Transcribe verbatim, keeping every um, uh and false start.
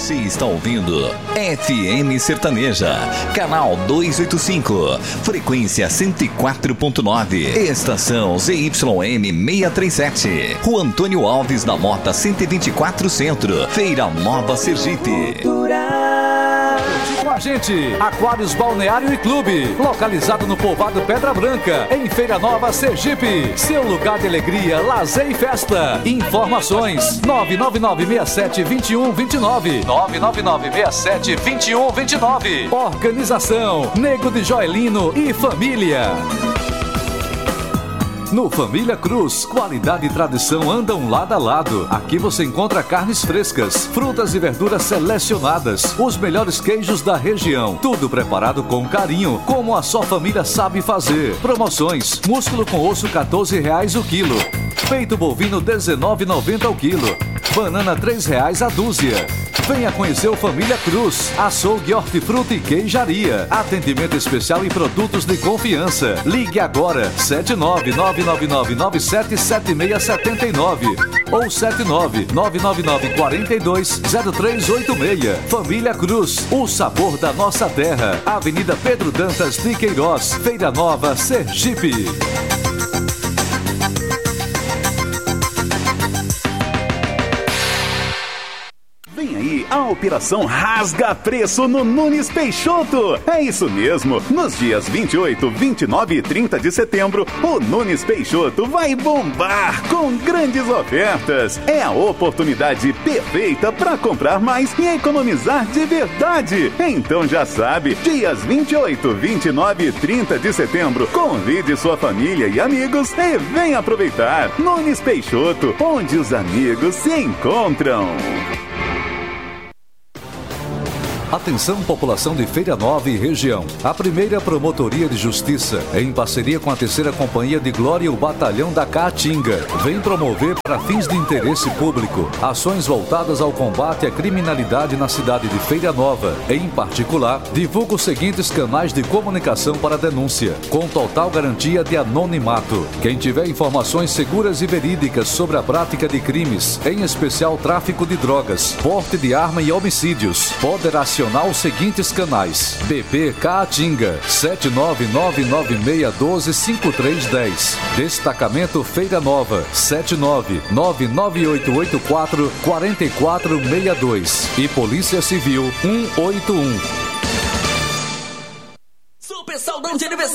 Você está ouvindo F M Sertaneja, canal duzentos e oitenta e cinco, frequência cento e quatro ponto nove, estação Z Y M seiscentos e trinta e sete, Rua Antônio Alves da Mota cento e vinte e quatro Centro, Feira Nova, Sergipe. Com a gente, Aquários Balneário e Clube, localizado no povoado Pedra Branca, em Feira Nova, Sergipe. Seu lugar de alegria, lazer e festa. Informações nove nove nove seis sete dois um dois nove, nove nove nove seis sete dois um dois nove. Organização Nego de Joelino e Família. No Família Cruz, qualidade e tradição andam lado a lado. Aqui você encontra carnes frescas, frutas e verduras selecionadas, os melhores queijos da região. Tudo preparado com carinho, como a sua família sabe fazer. Promoções: músculo com osso quatorze reais o quilo, peito bovino dezenove reais e noventa centavos o quilo, banana três reais a dúzia. Venha conhecer o Família Cruz, açougue, hortifruta e queijaria. Atendimento especial e produtos de confiança. Ligue agora, sete nove nove nove nove nove sete sete seis sete nove ou sete nove nove nove nove quatro dois zero três oito seis. Família Cruz, o sabor da nossa terra. Avenida Pedro Dantas de Queiroz, Feira Nova, Sergipe. A operação Rasga Preço no Nunes Peixoto. É isso mesmo. Nos dias vinte e oito, vinte e nove e trinta de setembro, o Nunes Peixoto vai bombar com grandes ofertas. É a oportunidade perfeita para comprar mais e economizar de verdade. Então já sabe, dias vinte e oito, vinte e nove e trinta de setembro, convide sua família e amigos e venha aproveitar. Nunes Peixoto, onde os amigos se encontram. Atenção, população de Feira Nova e região. A primeira Promotoria de Justiça, em parceria com a terceira Companhia de Glória e o Batalhão da Caatinga, vem promover, para fins de interesse público, ações voltadas ao combate à criminalidade na cidade de Feira Nova. Em particular, divulga os seguintes canais de comunicação para denúncia, com total garantia de anonimato. Quem tiver informações seguras e verídicas sobre a prática de crimes, em especial tráfico de drogas, porte de arma e homicídios, poderá acionar os seguintes canais: B B Caatinga sete nove nove nove seis um dois cinco três um zero, Destacamento Feira Nova sete nove nove nove oito oito quatro quatro quatro seis dois e Polícia Civil um oito um. Super saudão de aniversário